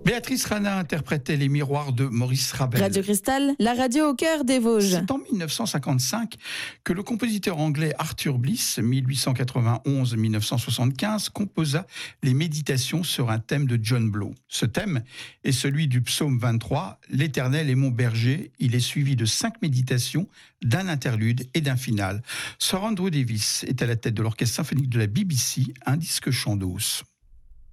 Béatrice Rana interprétait Les Miroirs de Maurice Ravel. Radio Cristal, la radio au cœur des Vosges. C'est en 1955 que le compositeur anglais Arthur Bliss, 1891-1975, composa les Méditations sur un thème de John Blow. Ce thème est celui du psaume 23, « L'Éternel est mon berger ». Il est suivi de 5 méditations, d'un interlude et d'un final. Sir Andrew Davis est à la tête de l'orchestre symphonique de la BBC, un disque chandos.